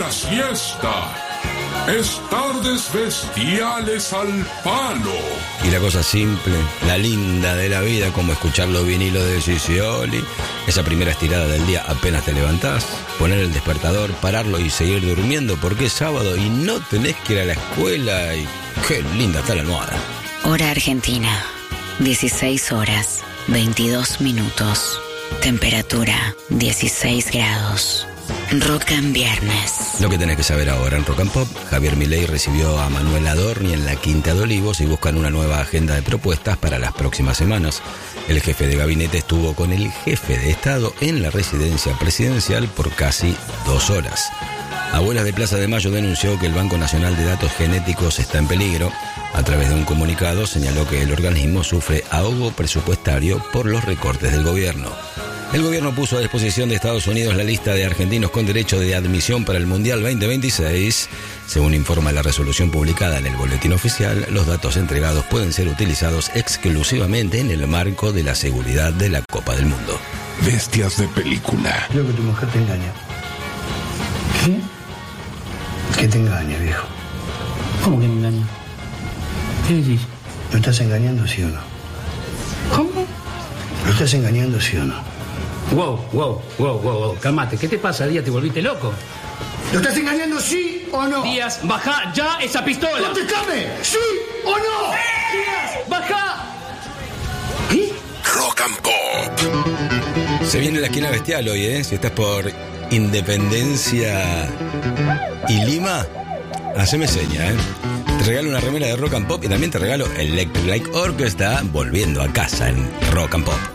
la siesta es tardes bestiales al palo. Y la cosa simple, la linda de la vida, como escuchar los vinilos de Sisioli, esa primera estirada del día apenas te levantás, poner el despertador, pararlo y seguir durmiendo porque es sábado y no tenés que ir a la escuela y qué linda está la almohada. Hora Argentina, 16 horas, 22 minutos. Temperatura, 16 grados. Rock and Viernes. Lo que tenés que saber ahora en Rock and Pop: Javier Milei recibió a Manuel Adorni en la Quinta de Olivos y buscan una nueva agenda de propuestas para las próximas semanas. El jefe de gabinete estuvo con el jefe de Estado en la residencia presidencial por casi 2 horas. Abuelas de Plaza de Mayo denunció que el Banco Nacional de Datos Genéticos está en peligro. A través de un comunicado señaló que el organismo sufre ahogo presupuestario por los recortes del gobierno. El gobierno puso a disposición de Estados Unidos la lista de argentinos con derecho de admisión para el Mundial 2026. Según informa la resolución publicada en el boletín oficial, los datos entregados pueden ser utilizados exclusivamente en el marco de la seguridad de la Copa del Mundo. Bestias de película. Creo que tu mujer te engaña. ¿Qué? Que te engaña, viejo. ¿Cómo que me engaña? ¿Qué decís? ¿Lo estás engañando, sí o no? ¿Cómo? ¿Lo estás engañando, sí o no? Wow. Calmate, ¿qué te pasa, Díaz? ¿Te volviste loco? ¿Lo estás engañando, sí o no? Díaz, baja ya esa pistola. ¡Contestame! ¿Sí o no? Díaz, baja. Rock and Pop. Se viene la esquina bestial hoy, ¿eh? Si estás por Independencia y Lima, haceme seña, ¿eh? Te regalo una remera de Rock and Pop y también te regalo Electric Light Orchestra volviendo a casa en Rock and Pop.